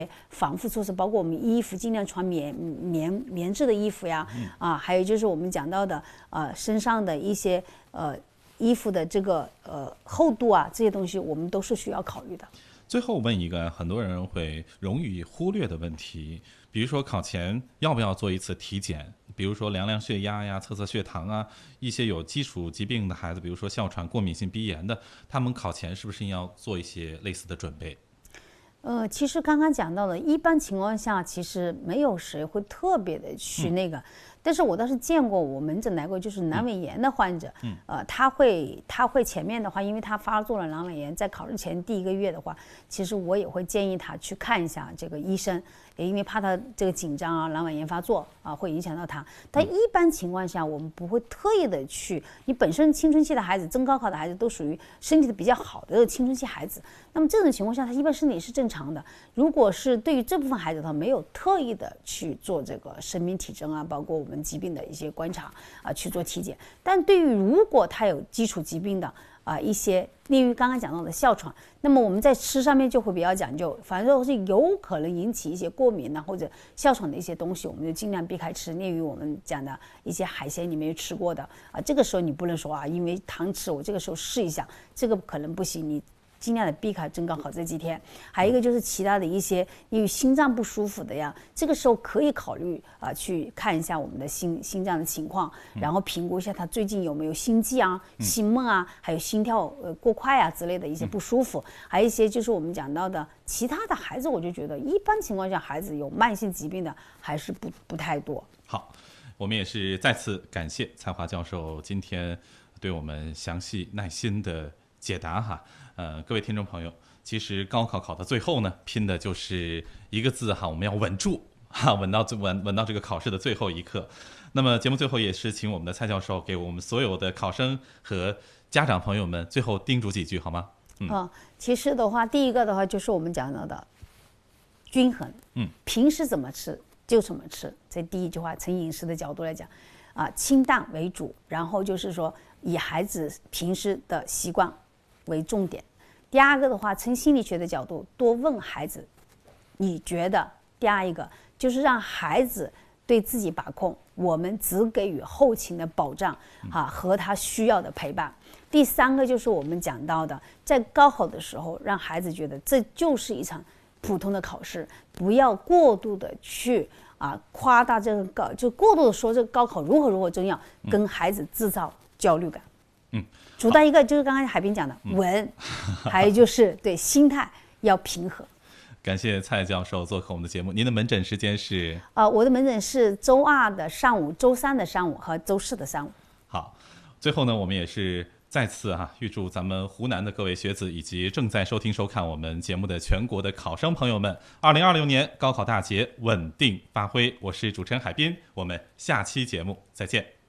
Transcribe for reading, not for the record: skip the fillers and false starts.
防护措施，包括我们衣服尽量穿棉质的衣服呀，还有就是我们讲到的身上的一些衣服的这个厚度啊，这些东西我们都是需要考虑的。 最后问一个很多人会容易忽略的问题，比如说考前要不要做一次体检，比如说量量血压呀、测测血糖啊，一些有基础疾病的孩子，比如说哮喘、过敏性鼻炎的，他们考前是不是要做一些类似的准备？ 其实刚刚讲到的，一般情况下其实没有谁会特别的去那个，但是我倒是见过我门诊来过就是阑尾炎的患者，他会前面的话，因为他发作了阑尾炎，在考试前第1个月的话，其实我也会建议他去看一下这个医生，也因为怕他这个紧张啊、阑尾炎发作啊，会影响到他。但一般情况下，我们不会特意的去，你本身青春期的孩子、中高考的孩子都属于身体的比较好的青春期孩子，那么这种情况下，他一般身体是正常的。如果是对于这部分孩子，他没有特意的去做这个生命体征啊，包括我们疾病的一些观察啊，去做体检。但对于如果他有基础疾病的一些，例如刚刚讲到的哮喘，那么我们在吃上面就会比较讲究，反正是有可能引起一些过敏或者哮喘的一些东西，我们就尽量避开吃。例如我们讲的一些海鲜，你没有吃过的这个时候你不能说因为糖吃我这个时候试一下，这个可能不行，你尽量的避开中高考这几天。还有一个就是其他的一些因为心脏不舒服的呀，这个时候可以考虑去看一下我们的心脏的情况，然后评估一下他最近有没有心悸啊、心闷啊，还有心跳过快啊之类的一些不舒服。还有一些就是我们讲到的其他的孩子，我就觉得一般情况下孩子有慢性疾病的还是不太多。 好，我们也是再次感谢蔡华教授今天对我们详细耐心的解答哈。各位听众朋友，其实高考考到最后呢，拼的就是一个字哈，我们要稳住哈，稳到这个考试的最后一刻。那么节目最后也是请我们的蔡教授给我们所有的考生和家长朋友们最后叮嘱几句好吗？ 其实的话，第一个的话就是我们讲到的均衡，平时怎么吃就怎么吃，这第一句话。从饮食的角度来讲清淡为主，然后就是说以孩子平时的习惯为重点。第二个的话，从心理学的角度多问孩子你觉得，第二一个就是让孩子对自己把控，我们只给予后勤的保障和他需要的陪伴。第三个就是我们讲到的，在高考的时候让孩子觉得这就是一场普通的考试，不要过度的去夸大这个就过度的说这个高考如何重要，跟孩子制造焦虑感。主要一个就是刚刚海滨讲的稳，还有就是对心态要平和。 感谢蔡教授做客我们的节目。您的门诊时间是？ 我的门诊是周2的上午、周3的上午和周4的上午。 好，最后呢，我们也是再次预祝咱们湖南的各位学子以及正在收听收看我们节目的全国的考生朋友们，2026年高考大捷稳定发挥。我是主持人海滨，我们下期节目再见。